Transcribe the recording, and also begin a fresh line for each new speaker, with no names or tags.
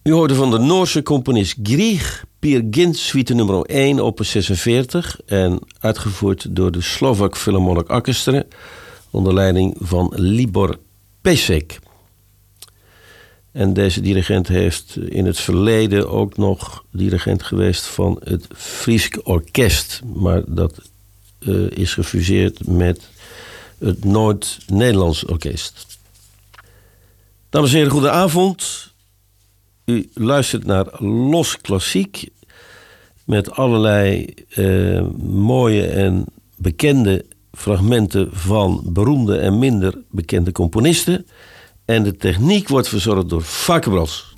U hoorde van de Noorse componist Grieg, Peer Gynt, suite nummer 1, opus 46... en uitgevoerd door de Slovak Philharmonic Orchestra onder leiding van Libor Pesek. En deze dirigent heeft in het verleden ook nog dirigent geweest van het Friesk Orkest. Maar dat is gefuseerd met het Noord-Nederlands Orkest. Dames en heren, goedenavond. U luistert naar Los Klassiek met allerlei mooie en bekende fragmenten van beroemde en minder bekende componisten. En de techniek wordt verzorgd door Varkenbros.